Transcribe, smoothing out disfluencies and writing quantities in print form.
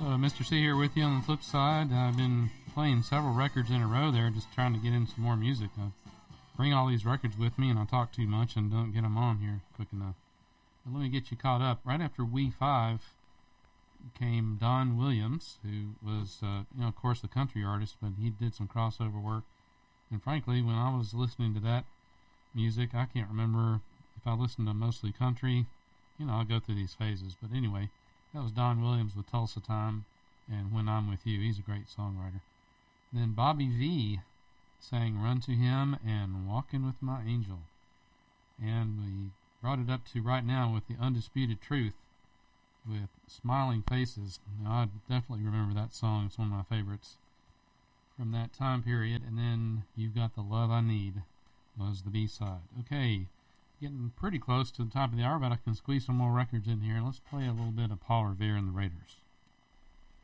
Mr. C here with you on the flip side. I've been playing several records in a row there, just trying to get in some more music. I bring all these records with me, and I talk too much and don't get them on here quick enough. But let me get you caught up. Right after We 5 came Don Williams, who was, of course, a country artist, but he did some crossover work. And frankly, when I was listening to that music, I can't remember if I listened to mostly country. I'll go through these phases. But anyway, that was Don Williams with Tulsa Time and When I'm With You. He's a great songwriter. Then Bobby V sang Run to Him and Walking with My Angel. And we brought it up to right now with The Undisputed Truth with Smiling Faces. Now, I definitely remember that song. It's one of my favorites from that time period. And then You've Got the Love I Need was the B-side. Okay, getting pretty close to the top of the hour, but I can squeeze some more records in here. Let's play a little bit of Paul Revere and the Raiders.